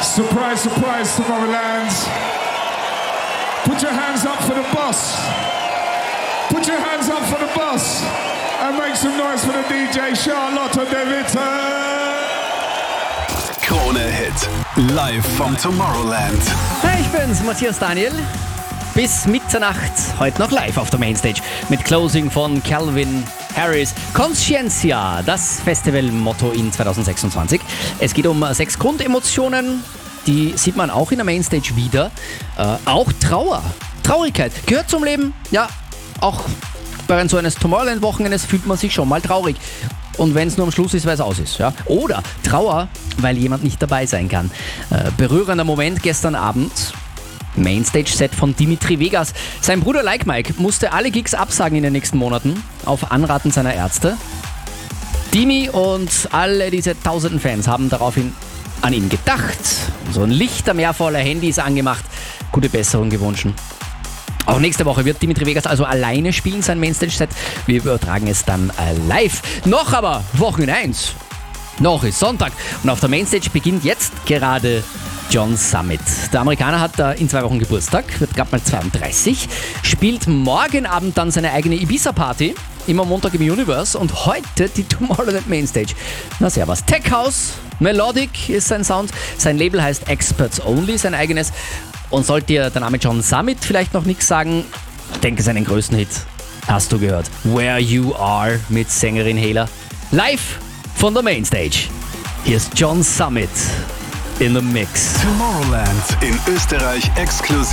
Surprise, surprise, Tomorrowland. Put your hands up for the boss. Put your hands up for the boss. And make some noise for the DJ Charlotte David. Krone Hit. Live vom Tomorrowland. Hi, ich bin's, Matthias Daniel. Bis Mitternacht, heute noch live auf der Mainstage mit Closing von Calvin Harris. Conscientia, das Festivalmotto in 2026. Es geht um 6 Grundemotionen, die sieht man auch in der Mainstage wieder. Auch Trauer, Traurigkeit gehört zum Leben. Ja, auch während so eines Tomorrowland-Wochenendes fühlt man sich schon mal traurig. Und wenn es nur am Schluss ist, weil es aus ist. Ja? Oder Trauer, weil jemand nicht dabei sein kann. Berührender Moment gestern Abend. Mainstage-Set von Dimitri Vegas. Sein Bruder Like Mike musste alle Gigs absagen in den nächsten Monaten, auf Anraten seiner Ärzte. Dimi und alle diese tausenden Fans haben daraufhin an ihn gedacht. So ein Lichtermeer voller Handys angemacht. Gute Besserung gewünscht. Auch nächste Woche wird Dimitri Vegas also alleine spielen, sein Mainstage-Set. Wir übertragen es dann live. Noch aber Wochenende 1. Noch ist Sonntag und auf der Mainstage beginnt jetzt gerade John Summit. Der Amerikaner hat in 2 Wochen Geburtstag, wird gerade mal 32, spielt morgen Abend dann seine eigene Ibiza-Party, immer Montag im Universe und heute die Tomorrowland Mainstage. Na servus. Tech House, Melodic ist sein Sound, sein Label heißt Experts Only, sein eigenes. Und sollte dir der Name John Summit vielleicht noch nichts sagen, ich denke seinen größten Hit hast du gehört. Where You Are mit Sängerin Hela. Live von der Mainstage. Hier ist John Summit in the Mix. Tomorrowland in Österreich exklusiv.